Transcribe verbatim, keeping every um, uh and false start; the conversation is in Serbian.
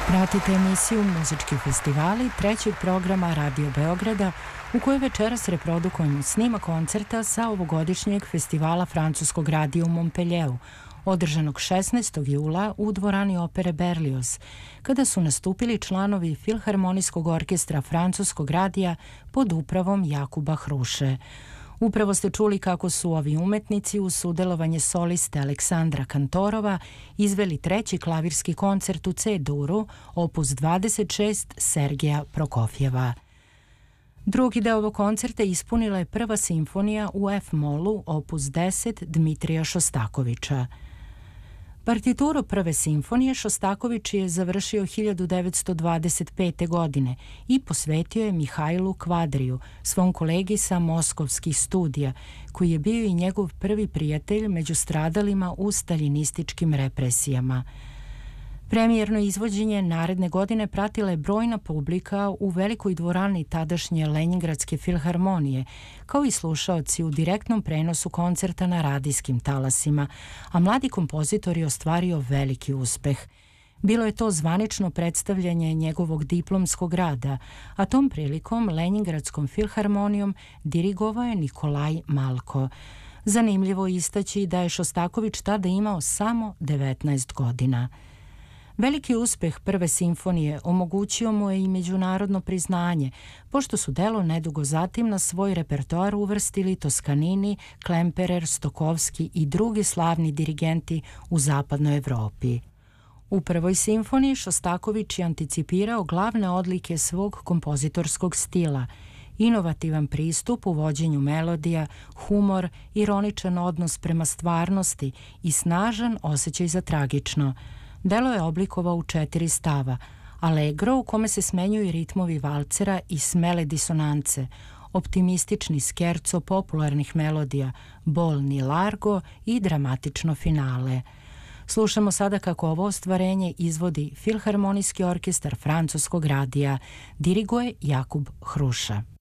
Pratite emisiju Muzički festivali trećeg programa Radio Beograda u kojoj večeras reprodukujemo snima koncerta sa ovogodišnjeg festivala francuskog radija u Montpellieru, održanog šesnaestog jula u dvorani opere Berlioz, kada su nastupili članovi Filharmonijskog orkestra francuskog radija pod upravom Jakuba Hruše. Upravo ste čuli kako su ovi umetnici uz sudelovanje soliste Aleksandra Kantorova izveli treći klavirski koncert u C-duru, opus dvadeset šest Sergeja Prokofjeva. Drugi deo ovog koncerta ispunila je prva simfonija u F-molu, opus deset Dmitrija Šostakovića. Partituru prve simfonije Šostaković je završio hiljadu devetsto dvadeset pete. godine i posvetio je Mihajlu Kvadriju, svom kolegi sa moskovskih studija, koji je bio i njegov prvi prijatelj među stradalima u staljinističkim represijama. Premijerno izvođenje naredne godine pratila je brojna publika u velikoj dvorani tadašnje Lenjingradske filharmonije, kao i slušaoci u direktnom prenosu koncerta na radijskim talasima, a mladi kompozitor je ostvario veliki uspeh. Bilo je to zvanično predstavljanje njegovog diplomskog rada, a tom prilikom Lenjingradskom filharmonijom dirigovao je Nikolaj Malko. Zanimljivo istaći da je Šostaković tada imao samo devetnaest godina. Veliki uspeh prve simfonije omogućio mu je i međunarodno priznanje, pošto su delo nedugo zatim na svoj repertoar uvrstili Toskanini, Klemperer, Stokovski i drugi slavni dirigenti u zapadnoj Evropi. U prvoj simfoniji Šostaković je anticipirao glavne odlike svog kompozitorskog stila: inovativan pristup u vođenju melodija, humor, ironičan odnos prema stvarnosti i snažan osjećaj za tragično. Delo je oblikovao u četiri stava: allegro u kome se smenjuju ritmovi valcera i smele disonance, optimistični skerco popularnih melodija, bolni largo i dramatično finale. Slušamo sada kako ovo ostvarenje izvodi Filharmonijski orkestar francuskog radija, diriguje Jakub Hruša.